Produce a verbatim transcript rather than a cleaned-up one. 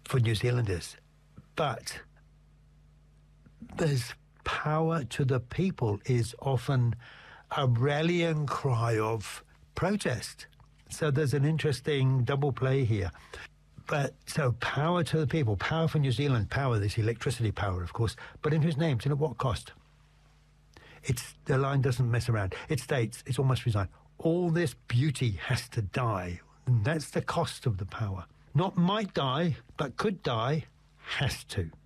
for New Zealanders. But there's power to the people is often a rallying cry of protest. So there's an interesting double play here. But so power to the people, power for New Zealand, power, this electricity power, of course, but in whose names and at what cost? It's, the line doesn't mess around. It states, it's almost resigned, all this beauty has to die. And that's the cost of the power. Not might die, but could die, has to.